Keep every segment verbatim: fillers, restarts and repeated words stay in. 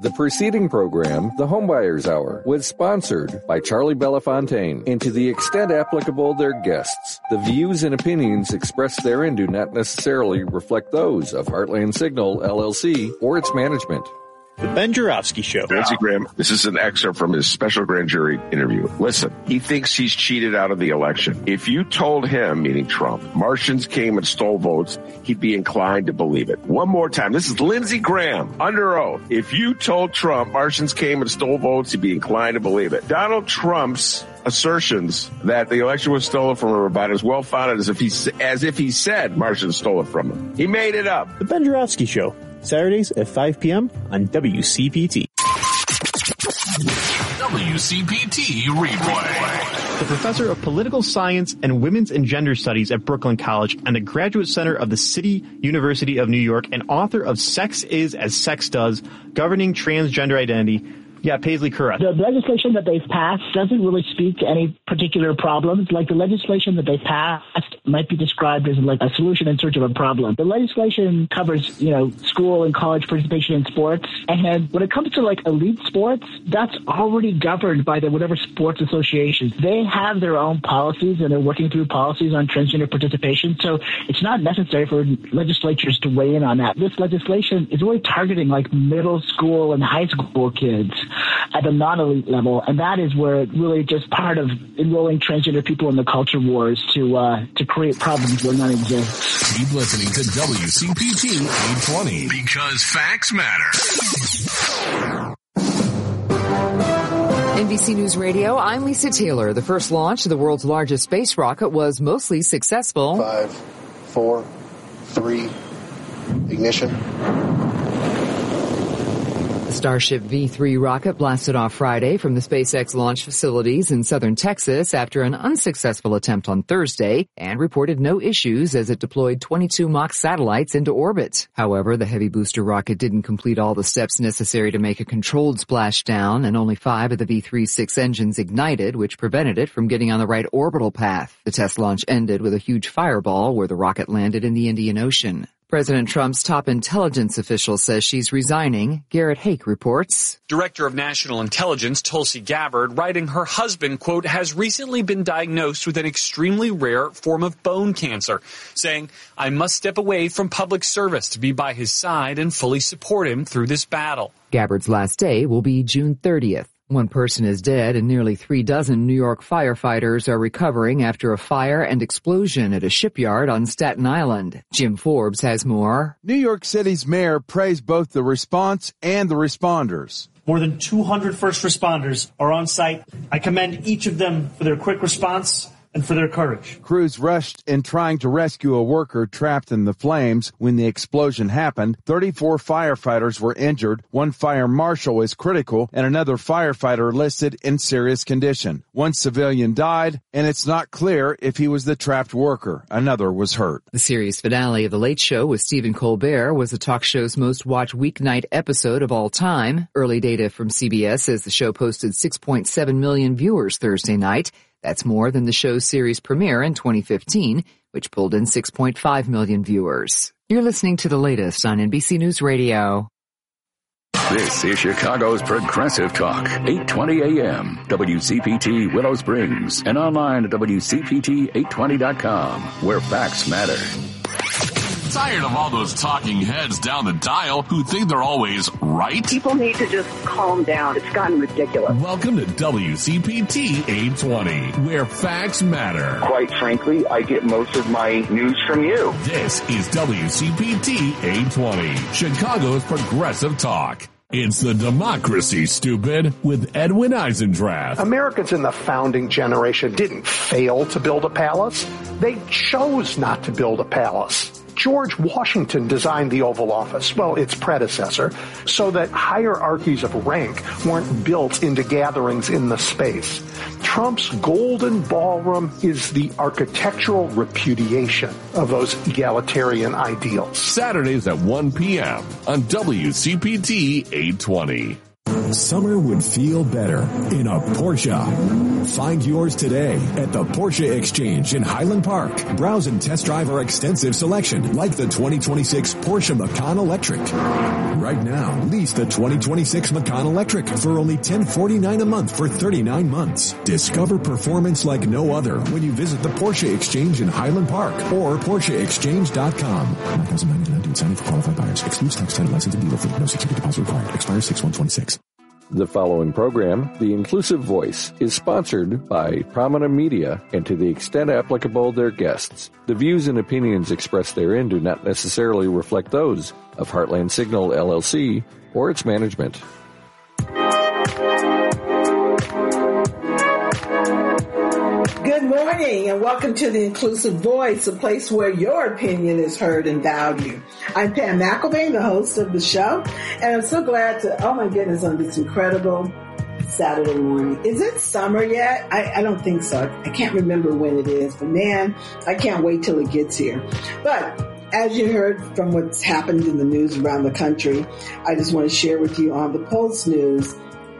The preceding program, The Homebuyers Hour, was sponsored by Charlie Belafontaine, and to the extent applicable their guests. The views and opinions expressed therein do not necessarily reflect those of Heartland Signal, L L C, or its management. The Ben Joravsky Show. Lindsey Graham, this is an excerpt from his special grand jury interview. Listen, he thinks he's cheated out of the election. If you told him, meaning Trump, Martians came and stole votes, he'd be inclined to believe it. One more time. This is Lindsey Graham, under oath. If you told Trump Martians came and stole votes, he'd be inclined to believe it. Donald Trump's assertions that the election was stolen from him are about as well founded as if he, as if he said Martians stole it from him. He made it up. The Ben Joravsky Show. Saturdays at five p.m. on W C P T. W C P T Replay. The professor of political science and women's and gender studies at Brooklyn College and the Graduate Center of the City University of New York and author of Sex Is As Sex Does, Governing Transgender Identity. Yeah, Paisley Curran. The legislation that they've passed doesn't really speak to any particular problems. Like the legislation that they've passed might be described as like a solution in search of a problem. The legislation covers, you know, school and college participation in sports. And when it comes to like elite sports, that's already governed by the whatever sports associations. They have their own policies and they're working through policies on transgender participation. So it's not necessary for legislatures to weigh in on that. This legislation is really targeting like middle school and high school kids at the non-elite level, and that is where it really just part of enrolling transgender people in the culture wars to uh, to create problems where none exist. Keep listening to W C P T eight twenty because facts matter. N B C News Radio, I'm Lisa Taylor. The first launch of the world's largest space rocket was mostly successful. Five, four, three, ignition. The Starship V three rocket blasted off Friday from the SpaceX launch facilities in southern Texas after an unsuccessful attempt on Thursday and reported no issues as it deployed twenty-two mock satellites into orbit. However, the heavy booster rocket didn't complete all the steps necessary to make a controlled splashdown, and only five of the V three's six engines ignited, which prevented it from getting on the right orbital path. The test launch ended with a huge fireball where the rocket landed in the Indian Ocean. President Trump's top intelligence official says she's resigning. Garrett Hake reports. Director of National Intelligence Tulsi Gabbard writing her husband, quote, has recently been diagnosed with an extremely rare form of bone cancer, saying, I must step away from public service to be by his side and fully support him through this battle. Gabbard's last day will be June thirtieth. One person is dead and nearly three dozen New York firefighters are recovering after a fire and explosion at a shipyard on Staten Island. Jim Forbes has more. New York City's mayor praised both the response and the responders. More than two hundred first responders are on site. I commend each of them for their quick response and for their courage. Crews rushed in trying to rescue a worker trapped in the flames when the explosion happened. thirty-four firefighters were injured. One fire marshal is critical and another firefighter listed in serious condition. One civilian died, and it's not clear if he was the trapped worker. Another was hurt. The series finale of The Late Show with Stephen Colbert was the talk show's most watched weeknight episode of all time. Early data from C B S says the show posted six point seven million viewers Thursday night. That's more than the show's series premiere in twenty fifteen, which pulled in six point five million viewers. You're listening to the latest on N B C News Radio. This is Chicago's Progressive Talk, eight twenty A M, W C P T Willow Springs, and online at W C P T eight twenty dot com, where facts matter. Tired of all those talking heads down the dial who think they're always right? People need to just calm down. It's gotten ridiculous. Welcome to W C P T eight twenty, where facts matter. Quite frankly, I get most of my news from you. This is W C P T eight twenty, Chicago's Progressive Talk. It's the democracy, stupid, with Edwin Eisendrath. Americans in the founding generation didn't fail to build a palace. They chose not to build a palace. George Washington designed the Oval Office, well, its predecessor, so that hierarchies of rank weren't built into gatherings in the space. Trump's golden ballroom is the architectural repudiation of those egalitarian ideals. Saturdays at one p.m. on W C P T eight twenty. Summer would feel better in a Porsche. Find yours today at the Porsche Exchange in Highland Park. Browse and test drive our extensive selection, like the twenty twenty-six Porsche Macan Electric. Right now, lease the twenty twenty-six Macan Electric for only ten dollars and forty-nine cents a month for thirty-nine months. Discover performance like no other when you visit the Porsche Exchange in Highland Park or Porsche Exchange dot com. nine thousand nine hundred ninety-nine dollars signing for qualified buyers. Excludes tax, title, license, and dealer fee. No security deposit required. Expires six one twenty-six. The following program, The Inclusive Voice, is sponsored by Prominent Media and, to the extent applicable, their guests. The views and opinions expressed therein do not necessarily reflect those of Heartland Signal, L L C, or its management. Good morning and welcome to The Inclusive Voice, a place where your opinion is heard and valued. I'm Pam McElvain, the host of the show, and I'm so glad to, oh my goodness, on this incredible Saturday morning. Is it summer yet? I, I don't think so. I can't remember when it is, but man, I can't wait till it gets here. But as you heard from what's happened in the news around the country, I just want to share with you on the Pulse News,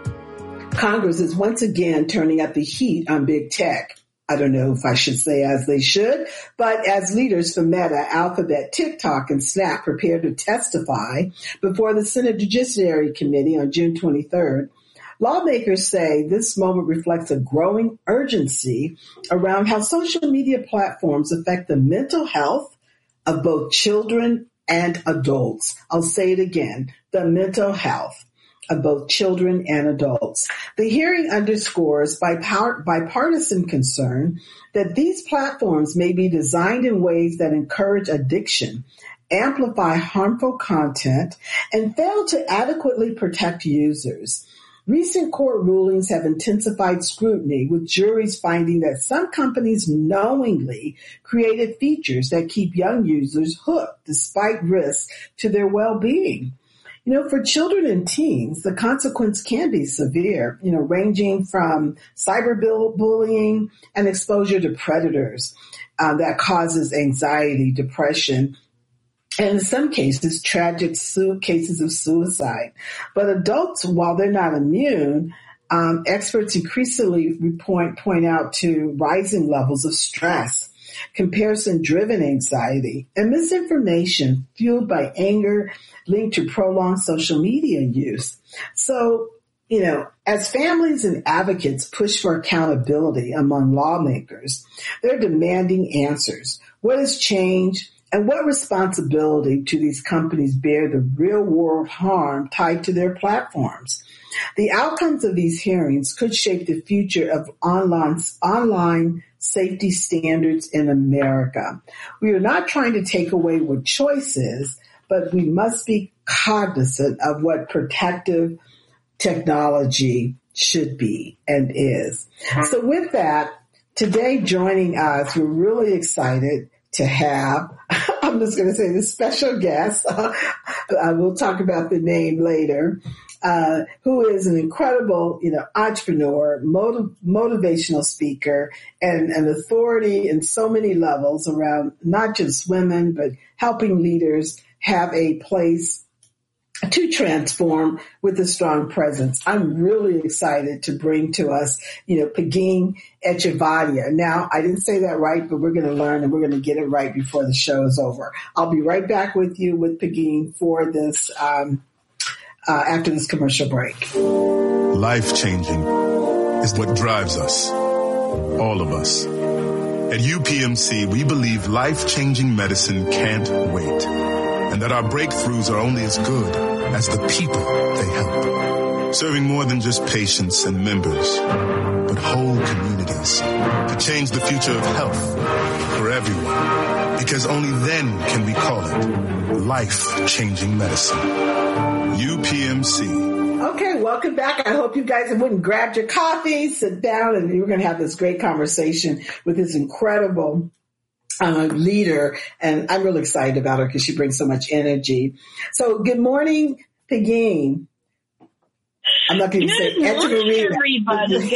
Congress is once again turning up the heat on big tech. I don't know if I should say as they should, but as leaders for Meta, Alphabet, TikTok, and Snap prepare to testify before the Senate Judiciary Committee on June twenty-third, lawmakers say this moment reflects a growing urgency around how social media platforms affect the mental health of both children and adults. I'll say it again, the mental health of both children and adults. The hearing underscores bipart- bipartisan concern that these platforms may be designed in ways that encourage addiction, amplify harmful content, and fail to adequately protect users. Recent court rulings have intensified scrutiny, with juries finding that some companies knowingly created features that keep young users hooked despite risks to their well-being. You know, for children and teens, the consequence can be severe, you know, ranging from cyberbullying and exposure to predators uh, that causes anxiety, depression, and in some cases, tragic su- cases of suicide. But adults, while they're not immune, um, experts increasingly point, point out to rising levels of stress, comparison-driven anxiety, and misinformation fueled by anger linked to prolonged social media use. So, you know, as families and advocates push for accountability among lawmakers, they're demanding answers. What has changed, and what responsibility do these companies bear the real-world harm tied to their platforms? The outcomes of these hearings could shape the future of online, online safety standards in America. We are not trying to take away what choice is, but we must be cognizant of what protective technology should be and is. So with that, today joining us, we're really excited to have, I'm just going to say this special guest, uh, we'll talk about the name later, uh, who is an incredible, you know, entrepreneur, motiv- motivational speaker, and an authority in so many levels around not just women, but helping leaders have a place to transform with a strong presence. I'm really excited to bring to us, you know, Pegeen Echevarria. Now, I didn't say that right, but we're going to learn and we're going to get it right before the show is over. I'll be right back with you with Pegeen for this, um, uh, after this commercial break. Life-changing is what drives us, all of us. At U P M C, we believe life-changing medicine can't wait, and that our breakthroughs are only as good as the people they help. Serving more than just patients and members, but whole communities to change the future of health for everyone. Because only then can we call it life-changing medicine. U P M C. Okay, welcome back. I hope you guys have went and grabbed your coffee, sit down, and we're going to have this great conversation with this incredible Uh, leader, and I'm really excited about her because she brings so much energy. So, good morning, Pegeen. I'm not going to say Echevarria. Everybody,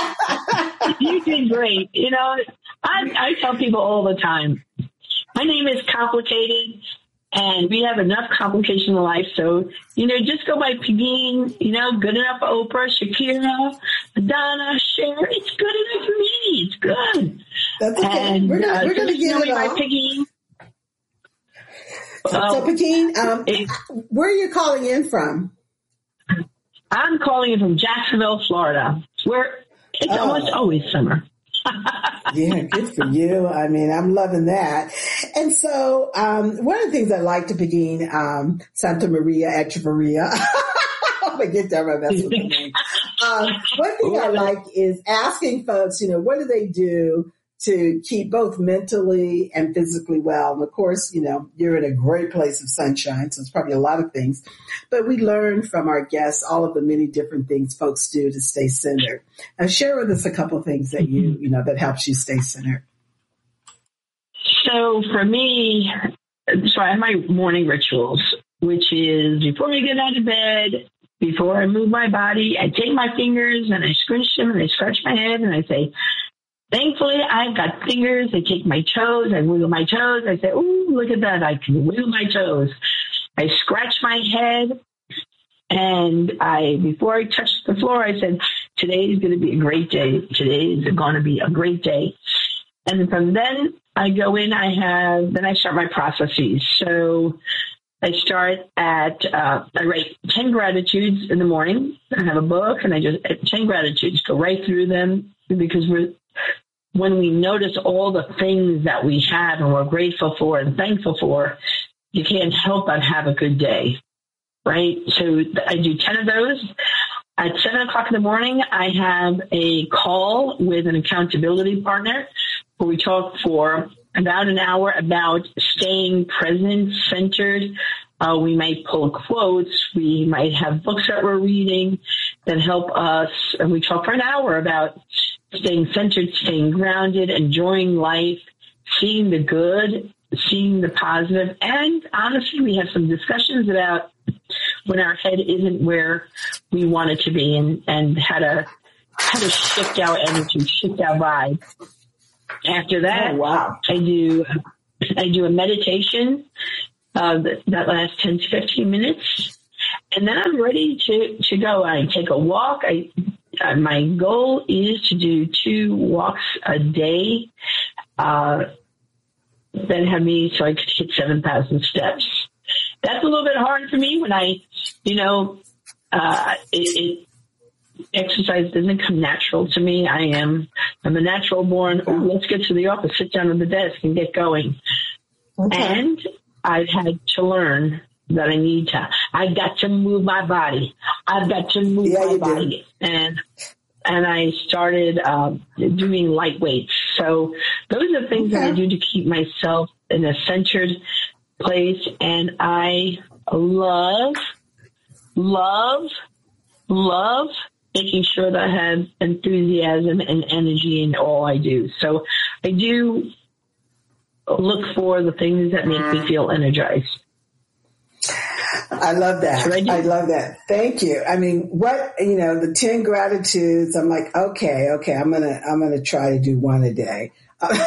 you did great. You know, I, I tell people all the time, my name is complicated, And we have enough complications in life. So, you know, just go by Pegeen, you know, good enough for Oprah, Shakira, Madonna, Cher. It's good enough for me. It's good. That's okay. And, we're going uh, we're gonna just get know it me by all. Pegeen. So, so Pegeen, um, it, where are you calling in from? I'm calling in from Jacksonville, Florida, where it's Oh. almost always summer. Yeah, good for you. I mean, I'm loving that. And so, um, one of the things I like to Pegeen, um, Santa Maria Echevarria. I'm going to get there, I mess with the name. Um, one thing I like is asking folks, you know, what do they do to keep both mentally and physically well? And of course, you know, you're in a great place of sunshine, so it's probably a lot of things. But we learn from our guests all of the many different things folks do to stay centered. And share with us a couple of things that you, you know, that helps you stay centered. So for me, so I have my morning rituals, which is before I get out of bed, before I move my body, I take my fingers and I scrunch them and I scratch my head and I say, thankfully, I've got fingers. I take my toes. I wiggle my toes. I say, ooh, look at that. I can wiggle my toes. I scratch my head. And I, before I touch the floor, I said, today is going to be a great day. Today is going to be a great day. And from then I go in, I have, then I start my processes. So I start at, uh, I write ten gratitudes in the morning. I have a book and I just, ten gratitudes, go right through them because we're, when we notice all the things that we have and we're grateful for and thankful for, you can't help but have a good day, right? So I do ten of those. At seven o'clock in the morning, I have a call with an accountability partner where we talk for about an hour about staying present, centered. Uh, we might pull quotes. We might have books that we're reading that help us. And we talk for an hour about staying centered, staying grounded, enjoying life, seeing the good, seeing the positive. And honestly, we have some discussions about when our head isn't where we want it to be and, and how to, how to shift our energy, shift our vibe. After that, oh, wow. I do, I do a meditation, uh, that, that lasts ten to fifteen minutes. And then I'm ready to, to go. I take a walk. I, uh, my goal is to do two walks a day, uh, that have me so I could hit seven thousand steps. That's a little bit hard for me when I, you know, uh, it, it exercise doesn't come natural to me. I am, I'm a natural born, oh, let's get to the office, sit down at the desk and get going. Okay. And I've had to learn that I need to, I've got to move my body. I've got to move yeah, my body. Do. And, and I started uh, doing light weights. So those are things okay. that I do to keep myself in a centered place. And I love, love, love making sure that I have enthusiasm and energy in all I do. So I do look for the things that make me feel energized. I love that. I, I love that. Thank you. I mean, what, you know, the ten gratitudes, I'm like, okay, okay, I'm going to, I'm going to try to do one a day. I'm,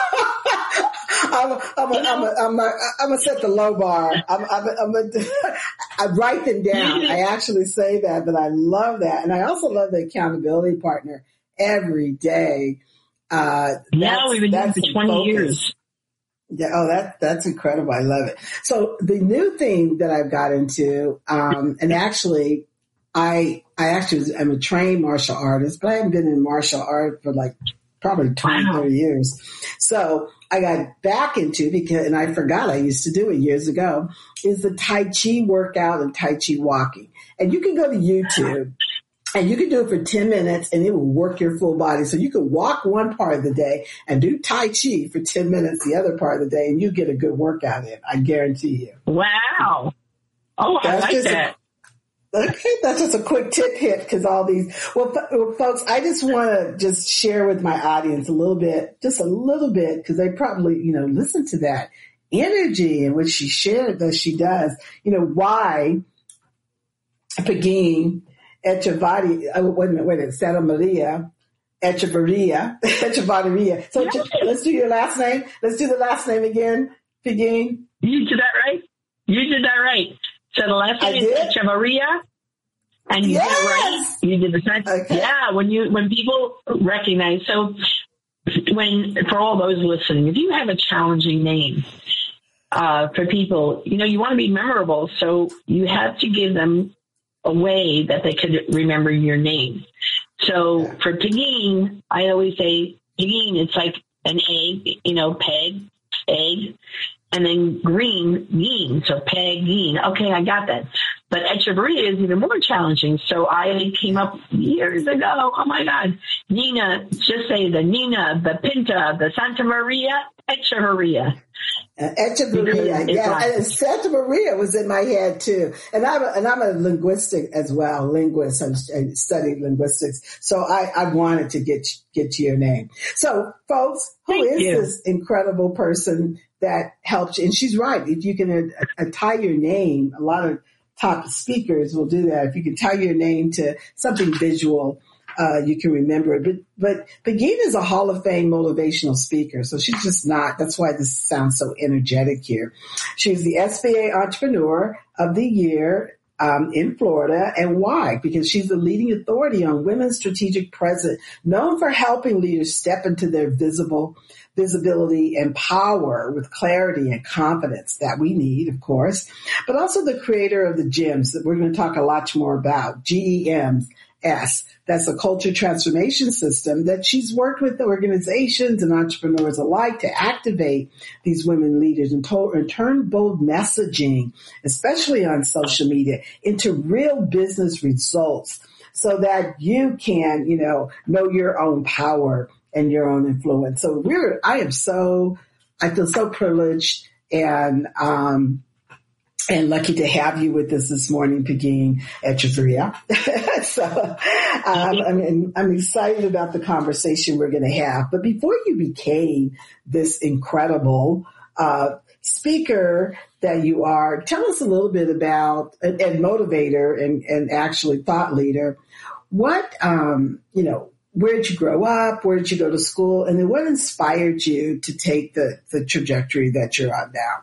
I'm, I'm, I'm, I'm, I'm going to set the low bar. I'm, I'm, I'm a, I write them down. I actually say that, but I love that. And I also love the accountability partner every day. Uh, yeah, we've been doing it for twenty focus. years. Yeah. Oh, that, that's incredible. I love it. So the new thing that I've got into, um, and actually I, I actually am a trained martial artist, but I haven't been in martial art for like probably twenty, wow. thirty years. So I got back into, because, and I forgot I used to do it years ago, is the Tai Chi workout and Tai Chi walking. And you can go to YouTube and you can do it for ten minutes and it will work your full body. So you can walk one part of the day and do Tai Chi for ten minutes the other part of the day and you get a good workout in. I guarantee you. Wow. Oh, I like that. A, okay, that's just a quick tip hit because all these, well, well, folks, I just want to just share with my audience a little bit, just a little bit, because they probably, you know, listen to that energy in which she shared that she does, you know, why Pegeen Echevarria, oh, wait a minute, wait a minute, Santa Maria Echevarria, Echevarria. So yeah. Let's do your last name. Let's do the last name again, Pegeen. You did that right? You did that right. So the last name is Echevarria. And you yes! did it right. You did the same. Okay. Yeah, when you when people recognize. So when for all those listening, if you have a challenging name uh, for people, you know, you want to be memorable. So you have to give them a way that they could remember your name. So for Pegeen, I always say Pegeen, it's like an egg, you know, peg, egg, and then green, Geen. So Pegeen. Okay, I got that. But Echevarria is even more challenging. So I came up years ago. Oh, my God. Nina, just say the Nina, the Pinta, the Santa Maria, Echevarria. Uh, Echevarria, yeah. Like, and Santa Maria was in my head, too. And I'm a, and I'm a linguistic as well, linguist. I studied linguistics. So I, I wanted to get, get to your name. So, folks, who Thank is you. This incredible person that helped you? And she's right. If you can uh, uh, tie your name, a lot of top speakers will do that. If you can tie your name to something visual, uh, you can remember it. But, but Pegeen is a Hall of Fame motivational speaker. So she's just not, that's why this sounds so energetic here. She's the S B A Entrepreneur of the Year um, in Florida. And why? Because she's the leading authority on women's strategic presence, known for helping leaders step into their visible visibility and power with clarity and confidence that we need, of course, but also the creator of the GEMS that we're going to talk a lot more about, G E M S. That's a culture transformation system that she's worked with organizations and entrepreneurs alike to activate these women leaders and, to- and turn bold messaging, especially on social media, into real business results so that you can, you know, know your own power and your own influence. So we're, I am so, I feel so privileged and, um, and lucky to have you with us this morning, Pegeen Echevarria. so, um, I mean, I'm excited about the conversation we're going to have. But before you became this incredible, uh, speaker that you are, tell us a little bit about, and, and motivator and, and actually thought leader. What, um, you know, where did you grow up? Where did you go to school? And then what inspired you to take the, the trajectory that you're on now?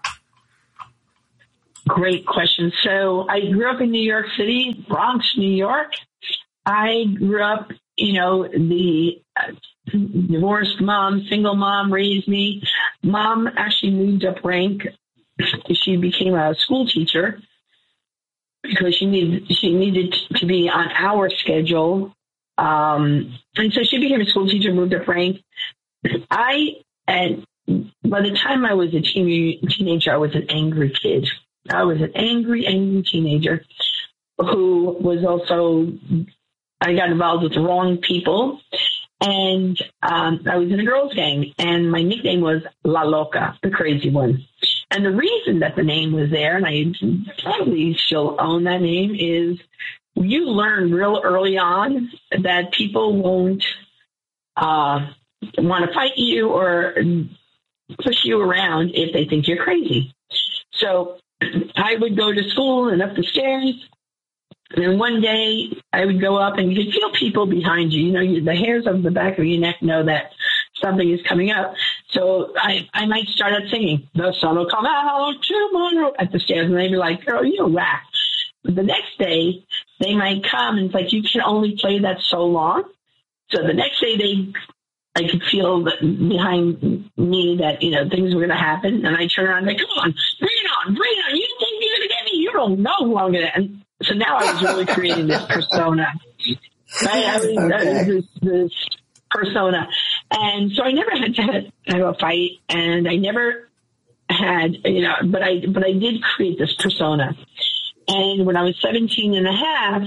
Great question. So I grew up in New York City, Bronx, New York. I grew up, you know, the uh, divorced mom, single mom raised me. Mom actually moved up rank. She became a school teacher because she needed, she needed to be on our schedule. Um, and so she became a school teacher, moved up rank. I, and by the time I was a teen, teenager, I was an angry kid. I was an angry, angry teenager who was also, I got involved with the wrong people. And um, I was in a girls' gang, and my nickname was La Loca, the crazy one. And the reason that the name was there, and I probably still own that name, is you learn real early on that people won't uh, want to fight you or push you around if they think you're crazy. So I would go to school and up the stairs, and then one day I would go up and you could feel people behind you. You know, you, the hairs on the back of your neck know that something is coming up. So I, I might start out singing, "The sun will come out tomorrow" at the stairs, and they'd be like, "Girl, you're whack." The next day, they might come, and it's like, you can only play that so long. So the next day, they, I could feel that behind me that, you know, things were going to happen. And I turn around and like, "Come on, bring it on, bring it on. You think you're going to get me? You don't know who I'm going to." And so now I was really creating this persona. Right? I mean, okay. this, this persona. And so I never had to have, have a fight, and I never had, you know, but I, but I did create this persona. And when I was seventeen and a half,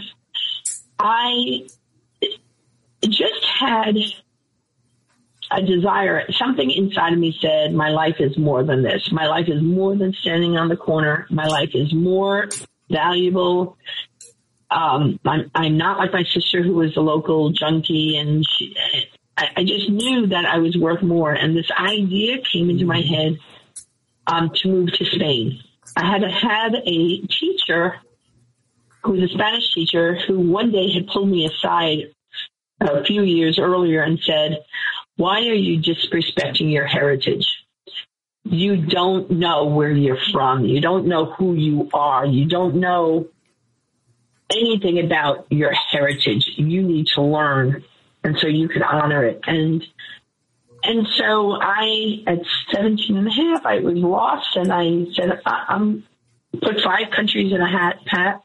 I just had a desire. Something inside of me said, my life is more than this. My life is more than standing on the corner. My life is more valuable. Um, I'm, I'm not like my sister who was a local junkie, and she, I, I just knew that I was worth more. And this idea came into my head um, to move to Spain. I had had a teacher who was a Spanish teacher who one day had pulled me aside a few years earlier and said, "Why are you disrespecting your heritage? you don't know where you're from. You don't know who you are. You don't know anything about your heritage. You need to learn, and so you can honor it. And and so I, at seventeen and a half, I was lost, and I said, I, I'm put five countries in a hat, Pat.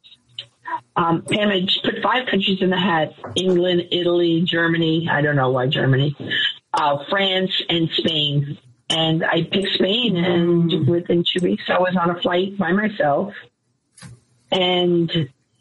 Um, Pam had put five countries in the hat: England, Italy, Germany. I don't know why Germany, uh, France, and Spain. And I picked Spain, and within two weeks, I was on a flight by myself, and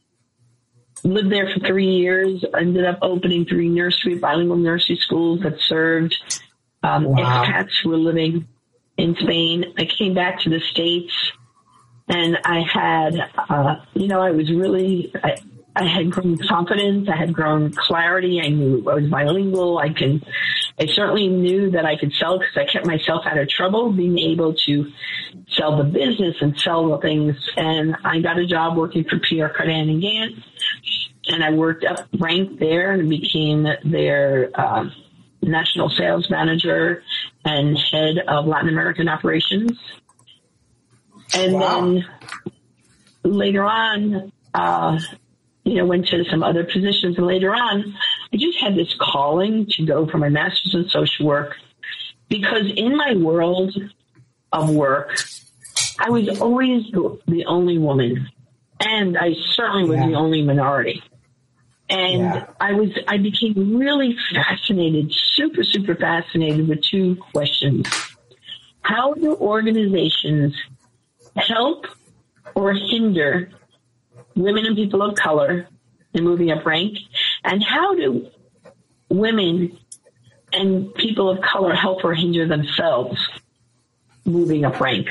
lived there for three years. Ended up opening three nursery, bilingual nursery schools that served um, wow. expats who were living in Spain. I came back to the States. And I had, uh, you know, I was really, I, I had grown confidence. I had grown clarity. I knew I was bilingual. I can, I certainly knew that I could sell because I kept myself out of trouble being able to sell the business and sell the things. And I got a job working for Pierre Cardin and Gant. And I worked up, ranked there, and became their uh, national sales manager and head of Latin American operations. And wow. then later on, uh, you know, went to some other positions. And later on, I just had this calling to go for my master's in social work because in my world of work, I was always the only woman, and I certainly was yeah. the only minority. And yeah. I was, I became really fascinated, super, super fascinated with two questions. How do organizations help or hinder women and people of color in moving up rank? And how do women and people of color help or hinder themselves moving up rank?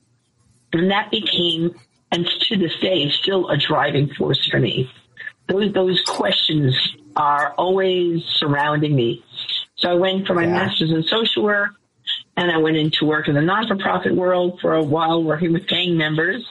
And that became, and to this day, is still a driving force for me. Those, those questions are always surrounding me. So I went for my yeah. master's in social work, and I went into work in the not-for-profit world for a while, working with gang members.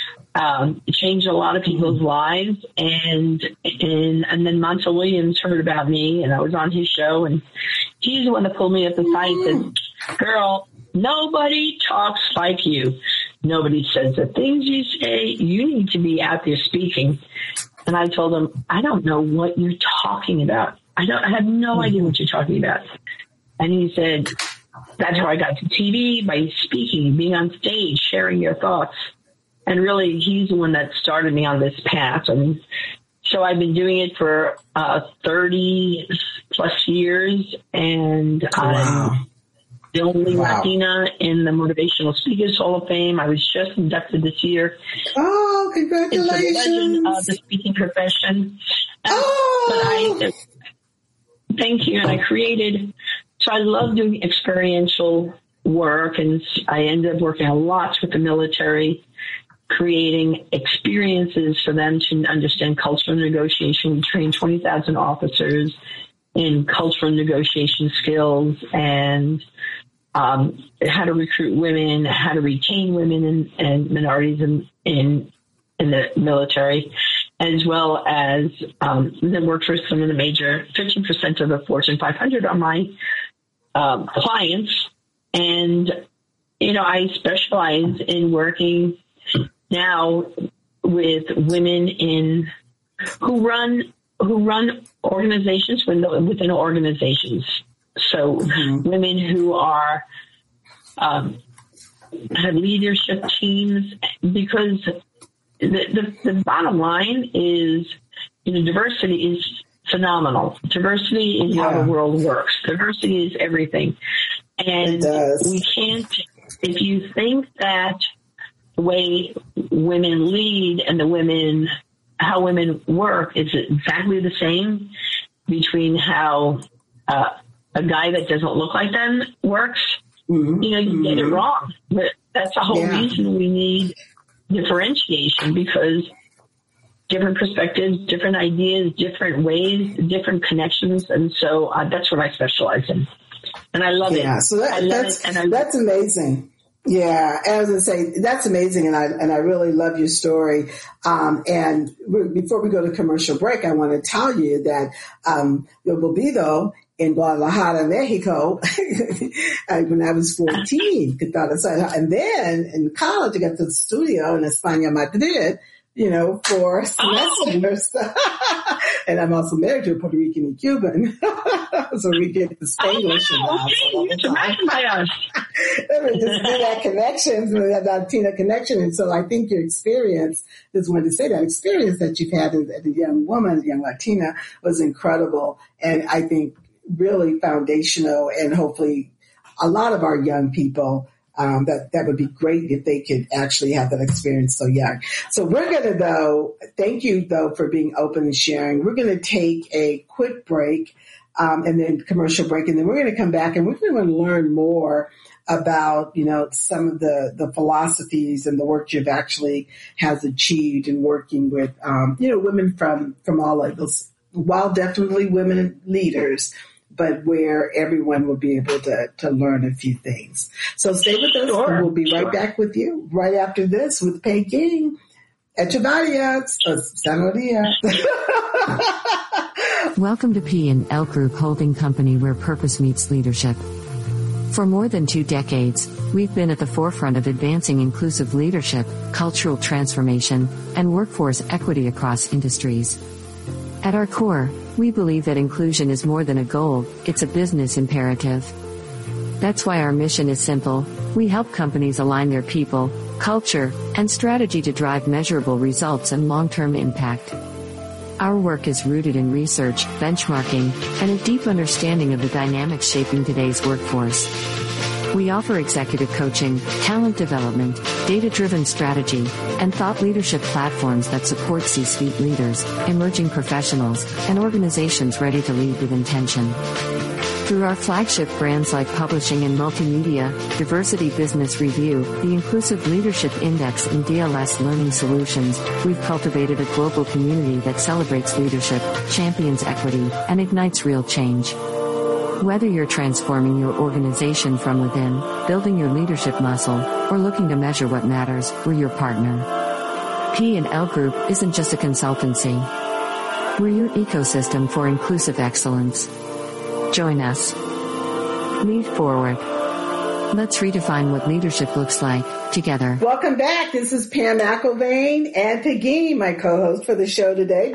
Um, it changed a lot of people's lives. And, and and then Montel Williams heard about me, and I was on his show. And he's the one that pulled me up the side and said, girl, nobody talks like you. Nobody says the things you say. You need to be out there speaking. And I told him, I don't know what you're talking about. I don't. I have no idea what you're talking about. And he said, that's how I got to T V, by speaking, being on stage, sharing your thoughts. And really, he's the one that started me on this path. And so I've been doing it for uh, thirty plus years. And wow. I'm the only wow. Latina in the Motivational Speakers Hall of Fame. I was just inducted this year. Oh, congratulations. It's a legend of the speaking profession. And, oh. But I, thank you. And I created... So I love doing experiential work, and I ended up working a lot with the military, creating experiences for them to understand cultural negotiation. We trained twenty thousand officers in cultural negotiation skills and um, how to recruit women, how to retain women and, and minorities in, in in the military, as well as um, then worked for some of the major fifteen percent of the Fortune five hundred on my Um, clients. And, you know, I specialize in working now with women in who run who run organizations within organizations. So mm-hmm. women who are um, have leadership teams, because the, the, the bottom line is, you know, diversity is phenomenal. Diversity is yeah. how the world works. Diversity is everything. And we can't, if you think that the way women lead and the women, how women work is exactly the same between how uh, a guy that doesn't look like them works, mm-hmm. you know, you get it wrong. But that's the whole yeah. reason we need differentiation, because different perspectives, different ideas, different ways, different connections. And so uh, that's what I specialize in. And I love yeah, it. So that, I love that's, it. And I, that's amazing. Yeah, as I say, that's amazing, and I and I really love your story. Um, and before we go to commercial break, I want to tell you that um, Yo Bobido in Guadalajara, Mexico, when I was fourteen, and then in college, I got to the studio in España, Madrid, you know, for semesters. Oh. And I'm also married to a Puerto Rican and Cuban. So we get the Spanglish. Oh, no. Okay. You're by us. Just do that connection, that Latina connection. And so I think your experience, just wanted to say that experience that you've had as a young woman, young Latina, was incredible. And I think really foundational, and hopefully a lot of our young people, Um, that, that would be great if they could actually have that experience so young. So we're going to, though, thank you, though, for being open and sharing. We're going to take a quick break um, and then commercial break, and then we're going to come back and we're going to learn more about, you know, some of the, the philosophies and the work you've actually has achieved in working with, um, you know, women from, from all levels, while definitely women leaders, but where everyone will be able to, to learn a few things. So stay with us, sure, and we'll be right sure. back with you right after this with Pei King. Echevarias, San Maria. Welcome to P and L Group Holding Company, where purpose meets leadership. For more than two decades, we've been at the forefront of advancing inclusive leadership, cultural transformation, and workforce equity across industries. At our core, we believe that inclusion is more than a goal, it's a business imperative. That's why our mission is simple. We help companies align their people, culture, and strategy to drive measurable results and long-term impact. Our work is rooted in research, benchmarking, and a deep understanding of the dynamics shaping today's workforce. We offer executive coaching, talent development, data-driven strategy, and thought leadership platforms that support C-suite leaders, emerging professionals, and organizations ready to lead with intention. Through our flagship brands like Publishing and Multimedia, Diversity Business Review, the Inclusive Leadership Index, and D L S Learning Solutions, we've cultivated a global community that celebrates leadership, champions equity, and ignites real change. Whether you're transforming your organization from within, building your leadership muscle, or looking to measure what matters, we're your partner. P and L Group isn't just a consultancy. We're your ecosystem for inclusive excellence. Join us. Lead forward. Let's redefine what leadership looks like, together. Welcome back. This is Pam McElvain and Peggy, my co-host for the show today.